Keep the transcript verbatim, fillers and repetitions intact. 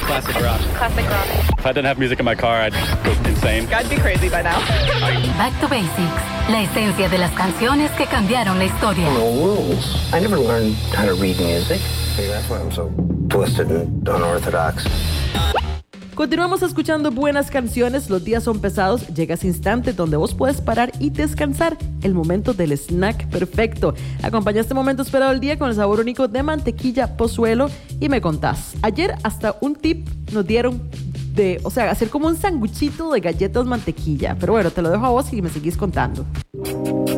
Classic rock. Classic rock. If I didn't have music in my car, I'd go insane. I'd be crazy by now. Back to Basics, la esencia de las canciones que cambiaron la historia. No rules. I never learned how to read music. Maybe that's why I'm so twisted and unorthodox. Continuamos escuchando buenas canciones. Los días son pesados. Llega ese instante donde vos puedes parar y descansar. El momento del snack perfecto. Acompaña este momento esperado del día con el sabor único de mantequilla Pozuelo. Y me contás. Ayer hasta un tip nos dieron de, o sea, hacer como un sanguchito de galletas mantequilla. Pero bueno, te lo dejo a vos y me seguís contando.